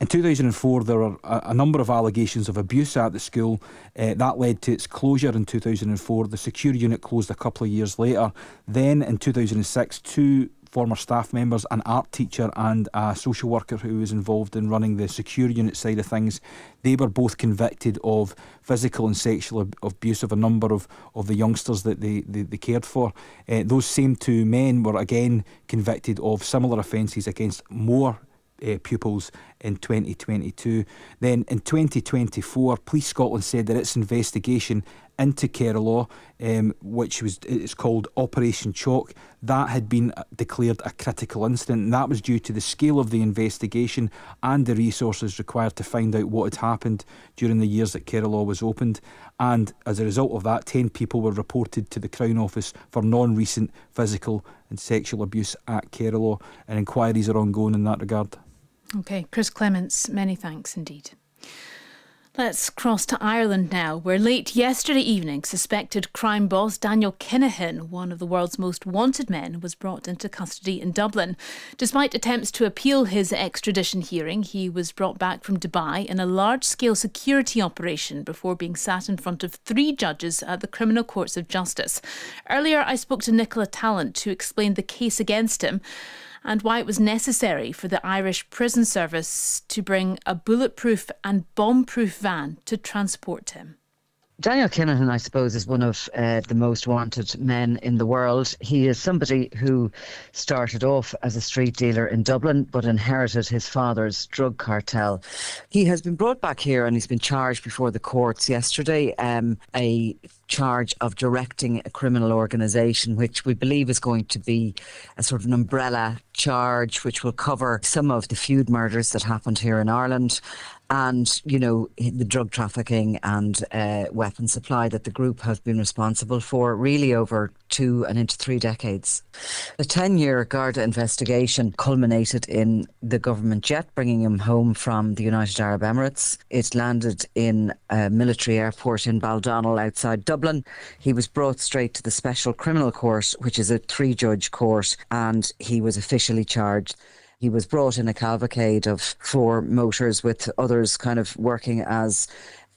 In 2004, there were a number of allegations of abuse at the school. That led to its closure in 2004. The secure unit closed a couple of years later. Then in 2006, two former staff members, an art teacher and a social worker who was involved in running the secure unit side of things, they were both convicted of physical and sexual abuse of a number of the youngsters that they cared for. Those same two men were again convicted of similar offences against more pupils in 2022. Then in 2024, Police Scotland said that its investigation into Kerala, which it's called Operation Chalk, that had been declared a critical incident, and that was due to the scale of the investigation and the resources required to find out what had happened during the years that Kerala was opened. And as a result of that, 10 people were reported to the Crown Office for non-recent physical and sexual abuse at Kerala, and inquiries are ongoing in that regard. OK, Chris Clements, many thanks indeed. Let's cross to Ireland now, where late yesterday evening, suspected crime boss Daniel Kinahan, one of the world's most wanted men, was brought into custody in Dublin. Despite attempts to appeal his extradition hearing, he was brought back from Dubai in a large-scale security operation before being sat in front of 3 judges at the Criminal Courts of Justice. Earlier, I spoke to Nicola Tallant to explain the case against him and why it was necessary for the Irish Prison Service to bring a bulletproof and bomb-proof van to transport him. Daniel Kinahan, I suppose, is one of the most wanted men in the world. He is somebody who started off as a street dealer in Dublin but inherited his father's drug cartel. He has been brought back here and he's been charged before the courts yesterday, a charge of directing a criminal organisation, which we believe is going to be a sort of an umbrella charge which will cover some of the feud murders that happened here in Ireland and, you know, the drug trafficking and weapon supply that the group have been responsible for really over 2 and into 3 decades. The 10-year Garda investigation culminated in the government jet bringing him home from the United Arab Emirates. It landed in a military airport in Baldonnel outside Dublin. He was brought straight to the Special Criminal Court, which is a 3-judge court, and he was officially charged. He was brought in a cavalcade of 4 motors with others kind of working as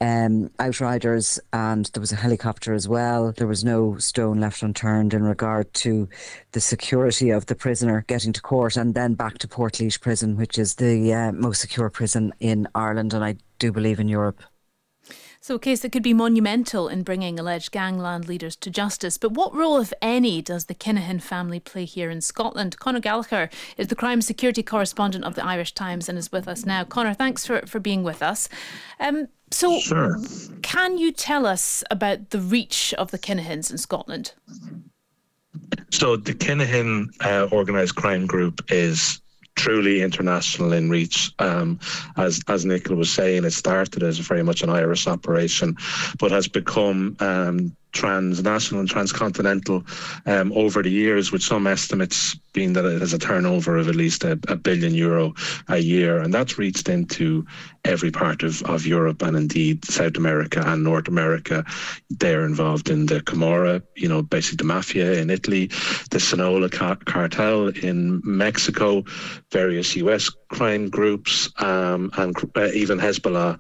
outriders, and there was a helicopter as well. There was no stone left unturned in regard to the security of the prisoner getting to court and then back to Portlaoise Prison, which is the most secure prison in Ireland and I do believe in Europe. So a case that could be monumental in bringing alleged gangland leaders to justice. But what role, if any, does the Kinahan family play here in Scotland? Conor Gallagher is the crime security correspondent of the Irish Times and is with us now. Conor, thanks for being with us. Sure. Can you tell us about the reach of the Kinahans in Scotland? So the Kinahan organised crime group is truly international in reach. As Nicola was saying, it started as very much an Irish operation, but has become transnational and transcontinental over the years, with some estimates being that it has a turnover of at least €1 billion a year, and that's reached into every part of Europe and indeed South America and North America. They're involved in the Camorra, basically the mafia in Italy, the Sinaloa cartel in Mexico, various US crime groups, and even Hezbollah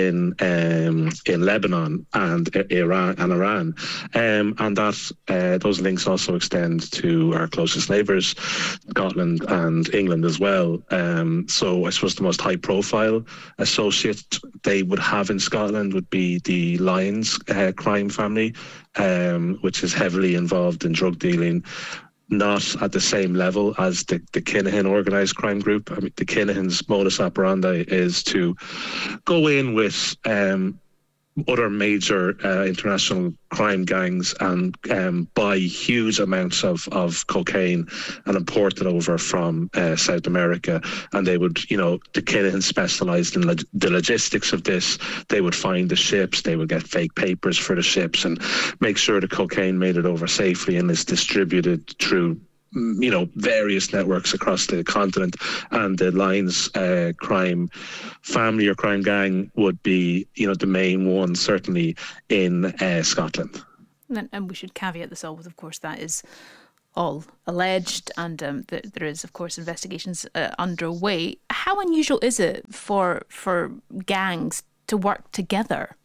in Lebanon and Iran. And that those links also extend to our closest neighbours, Scotland and England as well. So I suppose the most high profile associate they would have in Scotland would be the Lyons crime family, which is heavily involved in drug dealing, not at the same level as the Kinahan organised crime group. I mean, the Kinahan's modus operandi is to go in with other major international crime gangs and buy huge amounts of cocaine and import it over from South America. And they would, the Kinahan specialised in the logistics of this. They would find the ships, they would get fake papers for the ships and make sure the cocaine made it over safely and is distributed through various networks across the continent. And the Lyons crime family or crime gang would be, the main one, certainly in Scotland. And we should caveat this all with, of course, that is all alleged, and there is, of course, investigations underway. How unusual is it for gangs to work together?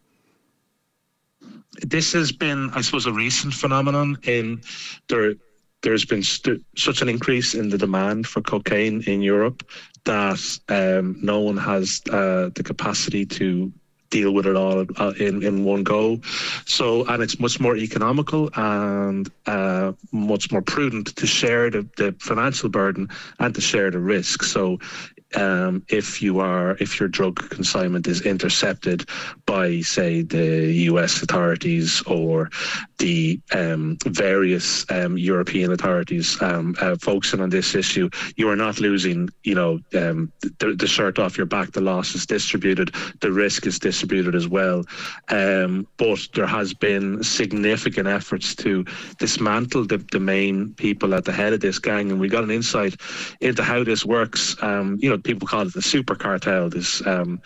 This has been, I suppose, a recent phenomenon. There's been such an increase in the demand for cocaine in Europe that no one has the capacity to deal with it all in one go. So, and it's much more economical and much more prudent to share the financial burden and to share the risk. So if your drug consignment is intercepted by, say, the US authorities or the various European authorities focusing on this issue, you are not losing, the shirt off your back. The loss is distributed, the risk is distributed as well. But there has been significant efforts to dismantle the main people at the head of this gang, and we got an insight into how this works. People call it the super cartel, this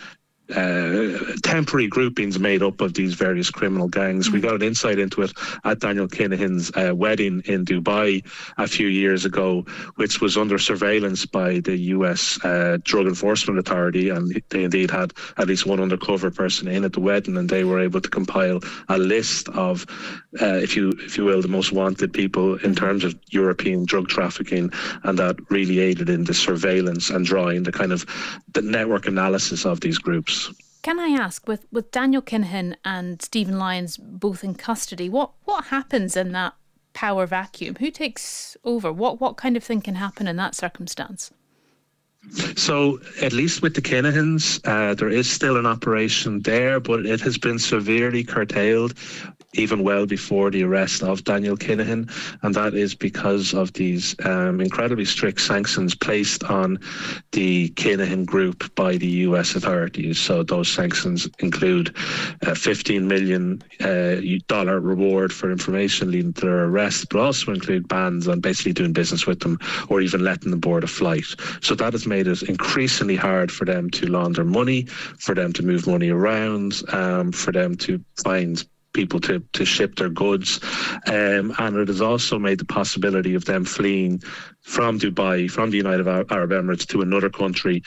temporary groupings made up of these various criminal gangs. We got an insight into it at Daniel Kinahan's wedding in Dubai a few years ago, which was under surveillance by the US Drug Enforcement Authority, and they indeed had at least one undercover person in at the wedding, and they were able to compile a list of, if you will, the most wanted people in terms of European drug trafficking, and that really aided in the surveillance and drawing the network analysis of these groups. Can I ask, with Daniel Kinahan and Stephen Lyons both in custody, what happens in that power vacuum? Who takes over? What kind of thing can happen in that circumstance? So, at least with the Kinahans, there is still an operation there, but it has been severely curtailed even well before the arrest of Daniel Kinahan, and that is because of these incredibly strict sanctions placed on the Kinahan group by the US authorities. So those sanctions include a $15 million reward for information leading to their arrest, but also include bans on basically doing business with them or even letting them board a flight. So that has made it increasingly hard for them to launder money, for them to move money around, for them to find people to ship their goods, and it has also made the possibility of them fleeing from Dubai, from the United Arab Emirates, to another country.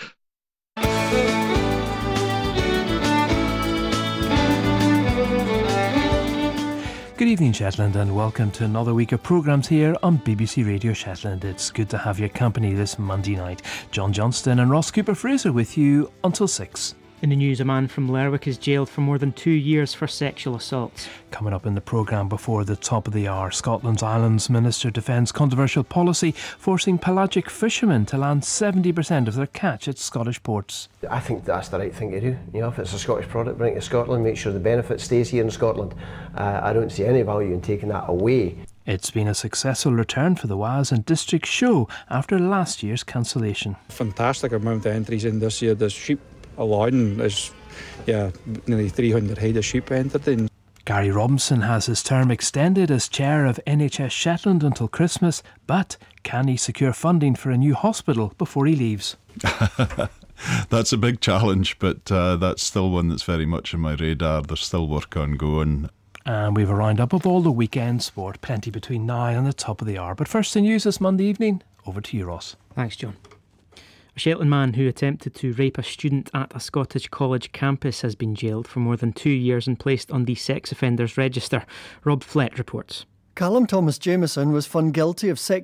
Good evening, Shetland, and welcome to another week of programmes here on BBC Radio Shetland. It's good to have your company this Monday night. John Johnston and Ross Cooper-Fraser with you until 6. In the news, a man from Lerwick is jailed for more than 2 years for sexual assaults. Coming up in the programme before the top of the hour, Scotland's Islands Minister defends controversial policy forcing pelagic fishermen to land 70% of their catch at Scottish ports. I think that's the right thing to do. If it's a Scottish product, bring it to Scotland, make sure the benefit stays here in Scotland. I don't see any value in taking that away. It's been a successful return for the Waz and District Show after last year's cancellation. Fantastic amount of entries in this year. The sheep alone is nearly 300 head of sheep entered in. Gary Robinson has his term extended as chair of NHS Shetland until Christmas, but can he secure funding for a new hospital before he leaves? That's a big challenge, but that's still one that's very much on my radar. There's still work ongoing. And we've a roundup of all the weekend sport, plenty between now and the top of the hour. But first, the news this Monday evening. Over to you, Ross. Thanks, John. A Shetland man who attempted to rape a student at a Scottish college campus has been jailed for more than 2 years and placed on the sex offenders register. Rob Flett reports. Callum Thomas Jameson was found guilty of sexual